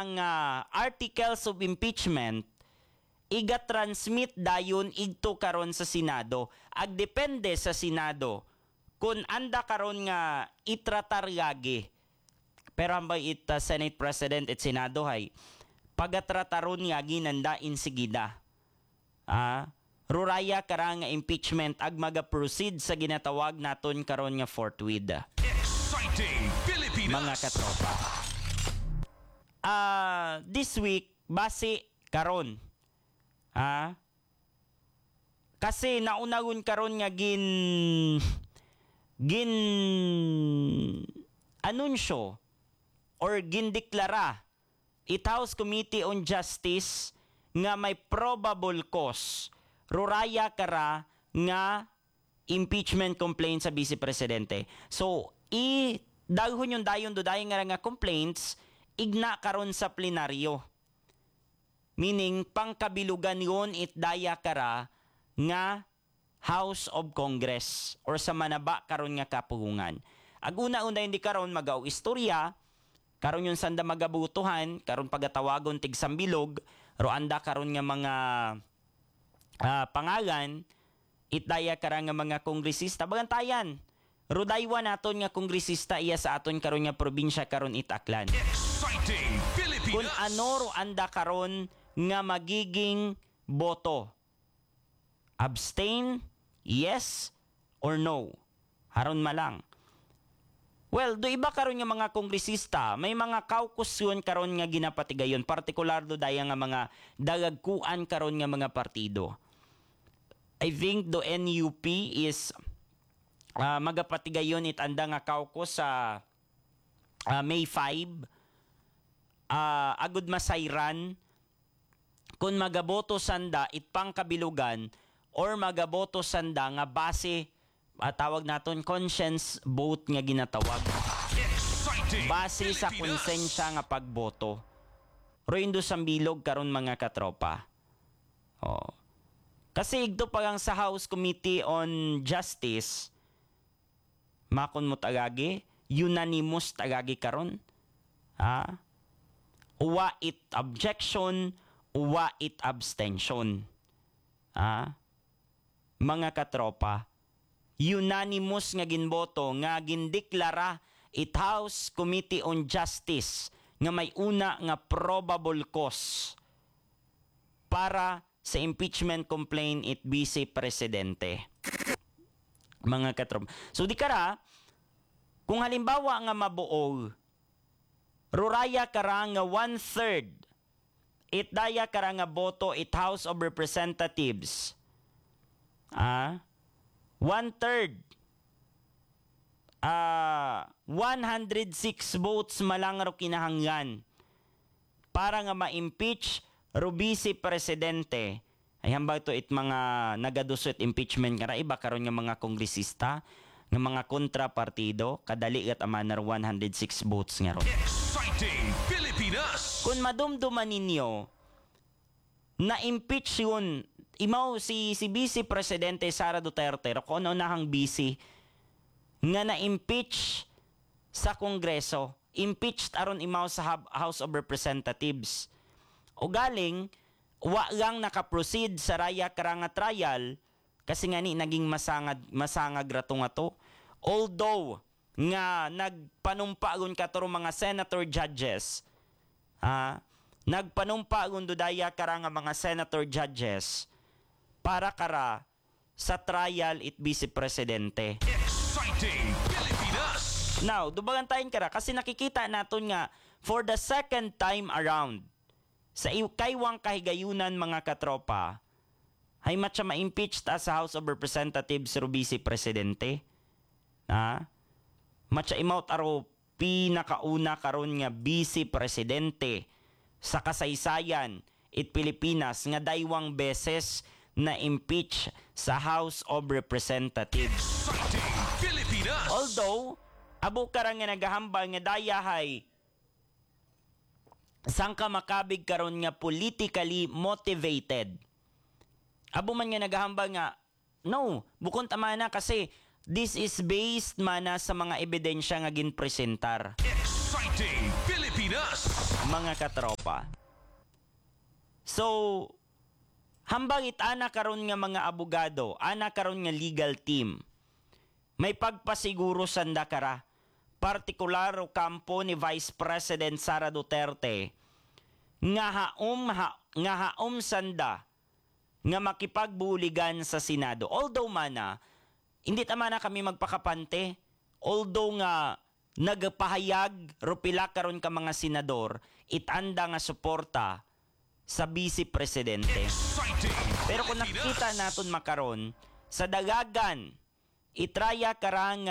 ang articles of impeachment iga-transmit dayon igto karon sa Senado. Ag depende sa Senado kung anda karon nga itratar yagi. Pero ambay Senate President at Senado hay pagatrataron yagi nanda insigida. Ruraya karang nga impeachment ag maga-proceed sa ginatawag naton karon nga forthwith. Exciting Pilipinas! Mga katropa. This week, base karon. Kasi naunagon karon nga anunsyo or gindeklara House Committee on Justice nga may probable cause ruraya kara nga impeachment complaint sa Vice Presidente. So, daghon yung dayon dudayon nga complaints igna karon sa plenaryo. Meaning, pangkabilugan yun itdaya kara nga House of Congress or sa manaba karon nga kapugungan. Aguna-una hindi karon magaw istorya, karon yung sanda magabutuhan, karon pagatawagon tig sambilog, roanda karon nga mga pangalan, itdaya kara nga mga kongresista, bagantayan. Rodaywa naton nga kongresista iya sa aton karon nga probinsya karon itaklan. Exciting Pilipinas! Kung ano roanda karon nga magiging boto. Abstain, yes, or no. Haron malang. Well, do iba karon nga mga kongresista, may mga caucus yun karon nga ginapatigayon, partikular do daya nga mga dagagkuan karon nga mga partido. I think the NUP is magapatigayon itanda nga caucus sa May 5. Agud masayran kung magaboto sanda itpang kabilugan or magaboto sanda nga base tawag naton conscience vote nga ginatawag. Exciting Base sa Pilipinas! konsensya nga pagboto. Roindo sa bilog karon mga katropa. Kasi igto pagang sa House Committee on Justice makon mo tagagi, unanimous tagagi karon. Uwa it objection, uwa it abstention. Mga katropa, unanimous nga ginboto nga gindeklara it House Committee on Justice nga may una nga probable cause para sa impeachment complaint it Vice Presidente. Mga katropa. So di kara, kung halimbawa nga mabuog, ruraya kara nga 1/3 itdaya kara nga boto it House of Representatives. 1/3 106 votes malangro kinahanglan para nga ma-impeach ro Vice Presidente. Ay hambang to it mga nagadusot impeachment kara iba karon nga mga kongresista nga mga kontrapartido kadali kat amanar 106 votes nga ron. Exciting Pilipinas! Kung madumduman ninyo na impeach yun imaw si Vice Presidente Sara Duterte kung ano nahang vice nga na-impeach sa Kongreso, impeached aron imaw sa House of Representatives. O galing, wa lang nakaproceed sa raya karanga trial kasi nga ni naging masangag rato nga to. Although nga nagpanumpa gun katuro mga senator judges, nagpanumpa gun dudaya karanga mga senator judges para kara sa trial it Vice Presidente. Exciting Pilipinas! Now, dubagantayin kara kasi nakikita naton nga for the second time around sa kaywang kahigayunan mga katropa ay matcha ma-impeach ta sa House of Representatives ro Vice Presidente. Matcha imaut aro pinakauna karon nga Vice Presidente sa kasaysayan it Pilipinas nga daywang beses na impeach sa House of Representatives. Exciting Pilipinas! Although, abo karang nga nagahambal nga dayahay sangka makabig karon nga politically motivated. Abo man nga naghahambal nga no, bukod tama na kasi this is based mana sa mga ebidensya nga ginpresentar. Exciting Pilipinas! Pilipinas. mga katropa. So, hambang ana karon nga mga abogado, ana karon nga legal team, may pagpasiguro sanda kara, partikular o kampo ni Vice President Sara Duterte, nga haom sanda nga makipagbuligan sa Senado. Although mana, hindi tama na kami magpakapante, although nga nagpahayag rupila karon ka mga senador, itanda nga suporta sa Vice Presidente. Exciting. Pero kung nakikita naton makaron, sa dagagan, itraya karang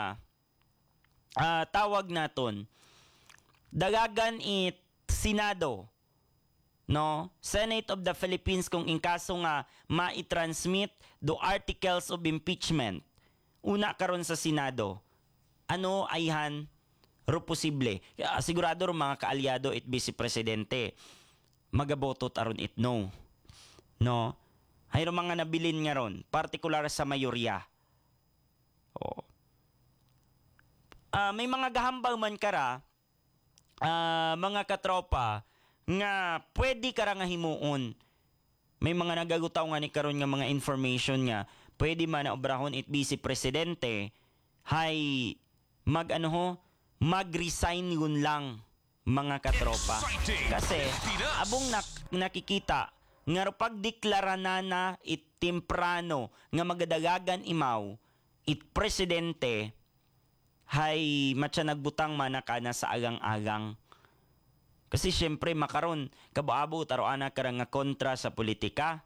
tawag naton, dagagan Senado, no? Senate of the Philippines kung inkaso nga ma-transmit do articles of impeachment. Una karon sa Senado. Ano ayhan ro posible? Sigurado ro mga kaalyado it Vice Presidente magabotot aron it no. No? Hayro mga nabilin nga ron, partikular sa mayorya. Oh. May mga gahambal man kara, mga katropa, nga pwede kara nga himuon. May mga nagagutaw nga ni karon nga mga information nga pwede man na obrahon it Vice Presidente hay mag-resign yun lang mga katropa. Kasi abong nakikita nga pag deklara na it temprano nga magadagagan imaw it presidente hay matya nagbutang man kana sa agang-agang. Kasi syempre makaron kabuabo taro ana karang nga kontra sa politika.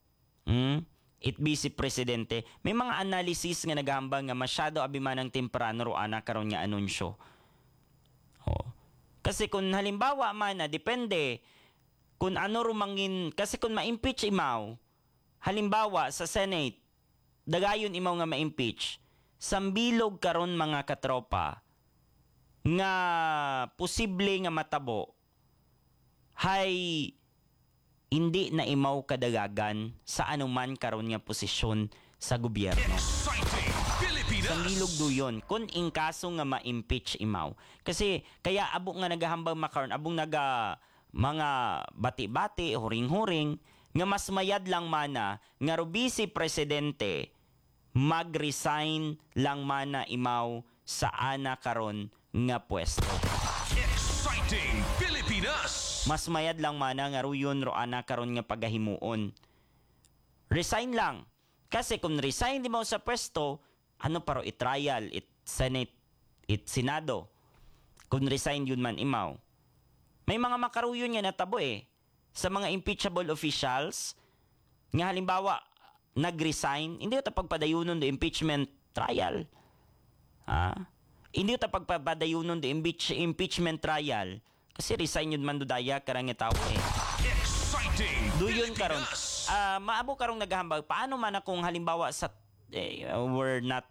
It Vice Presidente. May mga analysis nga naghambang nga masyado abimanang temprano ro ana karon nga anunsyo. Oh. Kasi kung halimbawa man na depende kung ano rumangin, kasi kung ma-impeach imaw, halimbawa sa Senate, dagayon imaw nga ma-impeach, sambilog karon mga katropa nga posible nga matabo hay hindi na imaw kadagagan sa anuman karon nga posisyon sa gobyerno. Exciting. Pilipinas. Sambilog duyon kung inkaso nga ma-impeach imaw. Kasi kaya abo nga nagahambang makaron, abong mga bati-bati, huring-huring, nga mas mayad lang mana nga ro Vice Presidente mag-resign lang mana imaw sa ana karon nga pwesto. Exciting. Pilipinas. Mas mayad lang mana nga ruyon ro ana karon nga pagahimuon. Resign lang. Kasi kung resign di mo sa pwesto, ano paro i-trial, it-Senate, it-Senado. Kung resign yun man imaw. May mga makaruyon nga natabo sa mga impeachable officials nga halimbawa nag-resign, hindi ito pagpadayunon do impeachment trial. Hindi ito pagpadayunon do impeachment trial kasi resign yun man do daya karang tao Exciting. Duyon karon. Maabo karong naghahambag. Paano man kung halimbawa sa we're not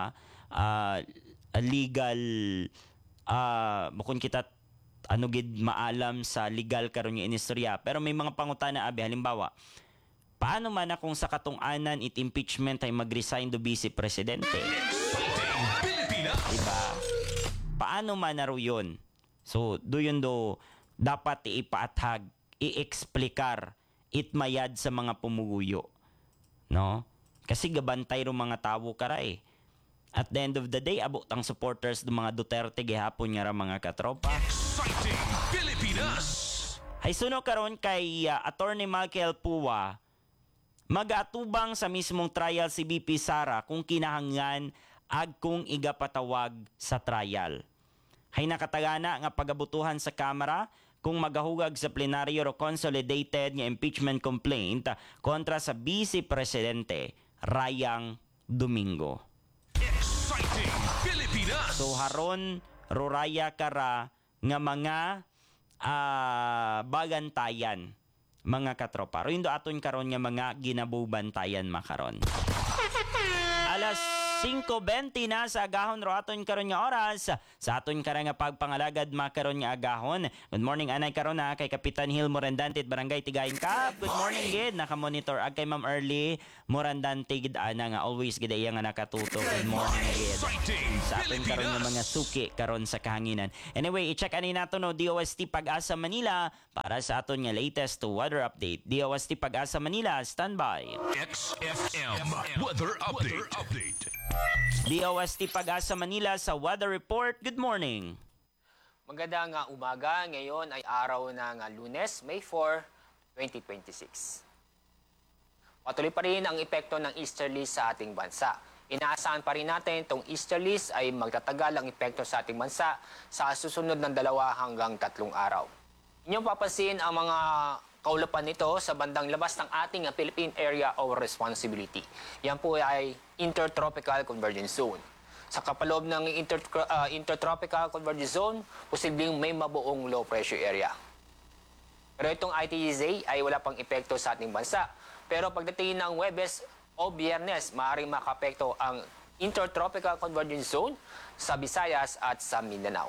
legal bukod kita gid maalam sa legal karon nga inistorya, pero may mga pangutana abi halimbawa paano man kung sa katong-anan it impeachment ay mag-resign do Vice Presidente, Pilipinas. diba? Paano man na yun? So duyon do dapat ipaatag, i-explikar itmayad sa mga pumuguyo, no? Kasi gabantay ro mga tawo kara At the end of the day, abot ang supporters ng mga Duterte gihapon nga ra mga katropa. Exciting. Pilipinas. Hay suno karon kay Attorney Michael Pua, mag-atubang sa mismong trial si BP Sara kung kinahanglan ag kung igapatawag sa trial. Hay nakatagana nga pagabutuhan sa Kamara kung magahugag sa plenaryo o consolidated nga impeachment complaint kontra sa Vice Presidente Rayang Domingo. Exciting. Pilipinas. So haron ruraya kara nga mga bagantayan mga katropa. Rindo aton karon nga mga ginabubantayan makaron. Alas 5:20 na sa agahon ro aton karon nga oras. Sa aton karon nga pagpangalagad makaron nga agahon. Good morning anay karon na kay Kapitan Hill Morandante Barangay Tigayin Kap. Good morning gid naka-monitor ag kay Ma'am Early Morandante gid ana nga always gid iya nga nakatuto. Good morning gid. Exciting Sa aton karon nga mga Pilipinas. suki karon sa kahanginan. Anyway, i-check ani nato no DOST Pag-asa Manila para sa aton nga latest weather update. DOST Pag-asa Manila, standby. XFM Weather Update. DOST Pag-asa Manila sa weather report. Good morning. Magandang umaga. Ngayon ay araw ng Lunes, May 4, 2026. Patuloy pa rin ang epekto ng easterly sa ating bansa. Inaasahan pa rin natin itong easterlies ay magtatagal ang epekto sa ating bansa sa susunod ng 2 hanggang 3 araw. Inyong papansin ang mga kaulapan nito sa bandang labas ng ating Philippine Area of Responsibility. Yan po ay Intertropical Convergence Zone. Sa kapaloob ng Intertropical Convergence Zone, posibleng may mabuong low pressure area. Pero itong ITEZ ay wala pang epekto sa ating bansa. Pero pagdating ng Huwebes o Biyernes, maaaring makapekto ang Intertropical Convergence Zone sa Visayas at sa Mindanao.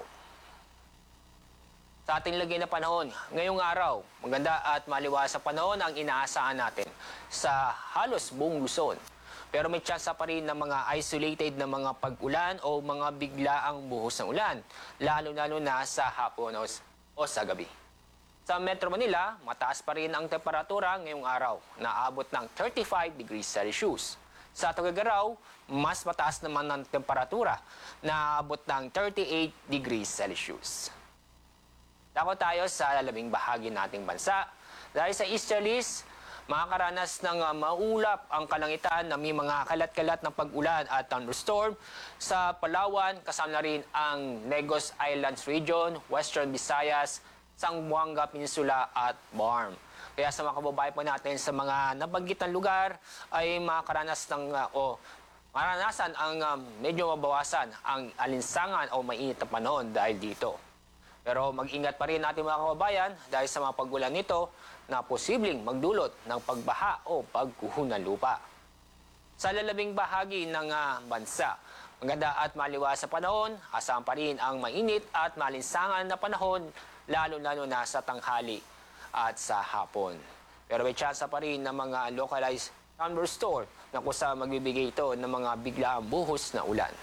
Sa ating lagay na panahon, ngayong araw, maganda at maliwas sa panahon ang inaasahan natin sa halos buong Luzon. Pero may tsansa pa rin ng mga isolated na mga pag-ulan o mga biglaang buhos ng ulan, lalo-lalo na sa hapon o sa gabi. Sa Metro Manila, mataas pa rin ang temperatura ngayong araw, naabot ng 35 degrees Celsius. Sa Tuguegarao, mas mataas naman ang temperatura, naabot ng 38 degrees Celsius. Dako tayo sa lalabing bahagi nating bansa. Dahil sa easterlies, makakaranas ng maulap ang kalangitan na may mga kalat-kalat ng pag-ulan at thunderstorm sa Palawan, kasama na rin ang Negros Islands Region, Western Visayas, Zamboanga Peninsula at Guam. Kaya sa mga kababayan po natin sa mga nabanggitan lugar ay makakaranas maranasan ang medyo mabawasan ang alinsangan o mainit na panahon dahil dito. Pero mag-ingat pa rin natin mga kababayan dahil sa mga pag-ulan nito na posibleng magdulot ng pagbaha o pagguho ng lupa. Sa lalabing bahagi ng bansa, maganda at maliwas sa panahon, asahan pa rin ang mainit at malinsangan na panahon lalo-lalo na sa tanghali at sa hapon. Pero may tsansa pa rin ng mga localized thunderstorm na kung saan magbibigay ito ng mga biglaang buhos na ulan.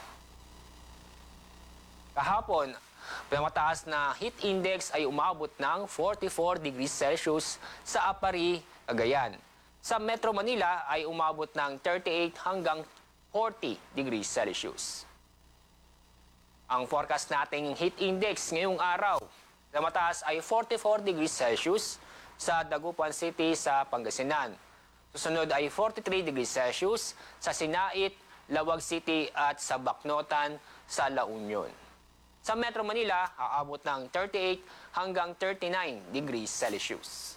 Kahapon, mataas na heat index ay umabot ng 44 degrees Celsius sa Apari, Cagayan. Sa Metro Manila ay umabot ng 38 hanggang 40 degrees Celsius. Ang forecast nating heat index ngayong araw na mataas ay 44 degrees Celsius sa Dagupan City sa Pangasinan. Susunod ay 43 degrees Celsius sa Sinait, Lawag City at sa Bacnotan sa La Union. Sa Metro Manila, aabot ng 38 hanggang 39 degrees Celsius.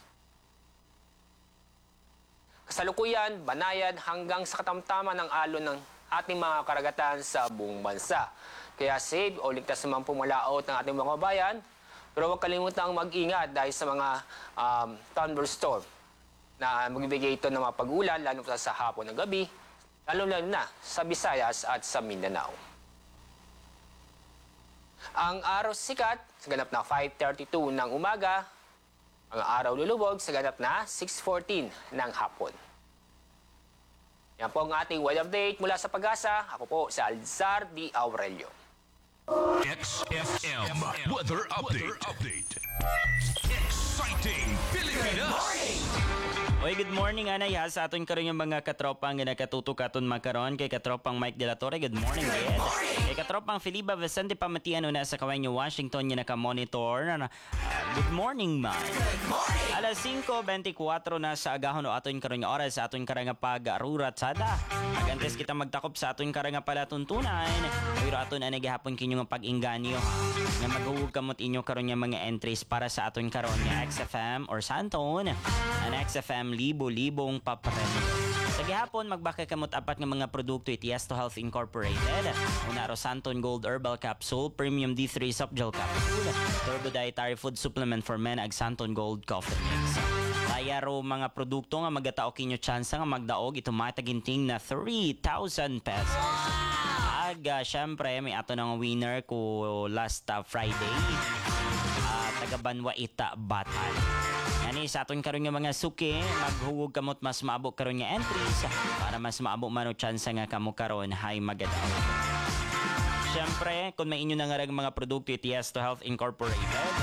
Kasalukuyan, banayan hanggang sa katamtaman ng alon ng ating mga karagatan sa buong bansa. Kaya safe o ligtas naman pumalaot ng ating mga kabayan. Pero huwag kalimutang mag-ingat dahil sa mga thunderstorm na magbibigay ito ng mga pag-ulan lalo sa hapon ng gabi, lalo-lalo na sa Visayas at sa Mindanao. Ang araw sikat sa ganap na 5:32 ng umaga, ang araw lulubog sa ganap na 6:14 ng hapon. Yan po ang ating weather update mula sa Pag-asa. Ako po si Alzar D. Aurelio. XFM Weather Update. Exciting Pilipinas. Oy, good morning anay ha sa aton karon yung mga katropang nga nakatutok aton makaron kay katropang Mike De La Torre. Good morning, Ed. Kay katropang Feliba Vicente Pamatiano na sa Kawayan Washington yung naka-monitor. Good morning, man. Alas 5:24 na sa agahon o aton karon nga oras sa aton karang pag-arurat sada. Agantes kita magtakop sa aton karang palatuntunan. Pero aton anay gihapon kinyo nga pag-inganyo ha. Nga maghuwag kamot inyo karon nga mga entries para sa aton karon nga XFM or Santon. Ang XFM libo-libong papremyo. Sa gihapon, magbaka kamot apat nga mga produkto Tiesto Health Incorporated. Una Santon Gold Herbal Capsule, Premium D3 Soft Gel Capsule, Turbo Dietary Food Supplement for Men ag Santon Gold Coffee Mix. Tayaro mga produkto nga magatao kinyo tsansa nga magdaog ito mataginting na 3,000 pesos. syempre, may ato ng winner ko last Friday. Taga Banwa Ita Batan. Yan sa aton karon nga mga suki, maghugog kamot mas maabot karon nga entries para mas maabot man o chance nga kamo karon hay magadaw. Syempre, kung may inyo nangarag mga produkto Tiesto Health Incorporated,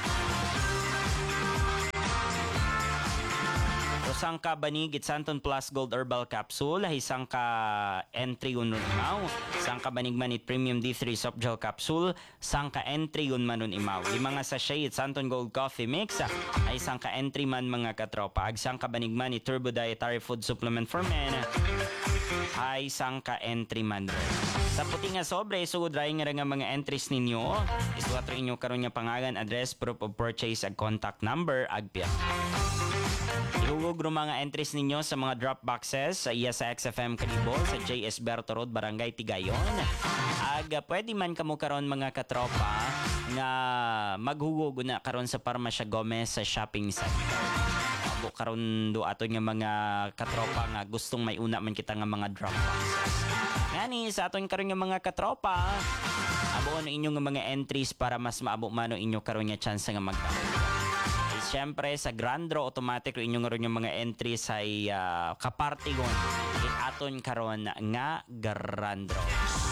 Sangka Banig Itsanton Plus Gold Herbal Capsule, hay sangka entry yun imaw, sangka Banig Manit Premium D3 Soft Gel Capsule, sangka entry yun manon imaw. Yung mga sachet Itsanton Gold Coffee Mix, ay sangka entry man mga katropa. Ag sangka Banig Manit Turbo Dietary Food Supplement for Men, ay sangka entry man rin. Sa puti nga sobre, sugod rin nga mga entries ninyo, isulat rin inyo karon nga pangalan, address, proof of purchase, ag contact number, ag PIN. Ihugog ro mga entries ninyo sa mga drop boxes sa iya sa XFM Kalibo sa JS Berto Road, Barangay Tigayon. Pwede man kamo karon mga katropa nga maghugog na karon sa Parmasya Gomez sa shopping center. Abo karon do ato nga mga katropa nga gustong may una man kita nga mga drop boxes. Ngani sa aton karon nga mga katropa, abo ano inyo nga mga entries para mas maabo man inyo karon nga chance nga magdahon. Siyempre, sa Grand Draw automatic inyong ron yung mga entries ay kapartigon aton karon nga Grand Draw.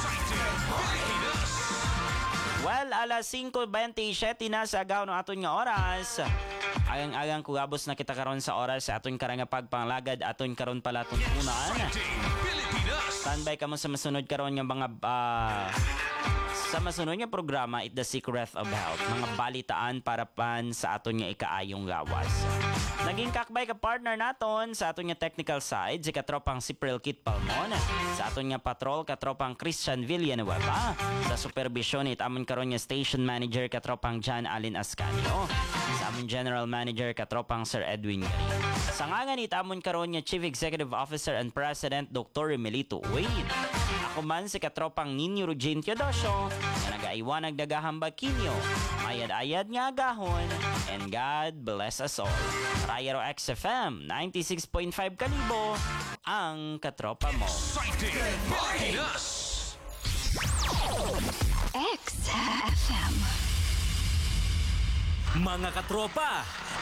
Well, alas 5:27 na sa agaw ng aton nga oras. Agang-agang kugabos na kita karon sa oras sa aton karang nga pagpanglagad aton karon pala tuntunan. Standby ka mo sa masunod karon nga mga sa masunod nga programa, It the Secret of Health. Mga balitaan para pan sa aton nga ikaayong gawas. Naging kakbay ka partner naton sa aton nga technical side, si katropang si Prilkit Palmon. Sa aton nga patrol, katropang Christian Villanueva. Sa supervision, amon karon nga station manager, katropang John Alin Ascanio. Sa amon general manager, katropang Sir Edwin Garin. Sa ngangan amon karon nga Chief Executive Officer and President, Dr. Melito Wade. Ako man si katropang Nino Rugin Teodosio, nga nagaiwanag dagahambag kinyo, mayad-ayad nga agahon, and God bless us all. Rayero XFM 96.5 Kalibo, ang katropa mo. Exciting Pilipinas! XFM. Mga katropa,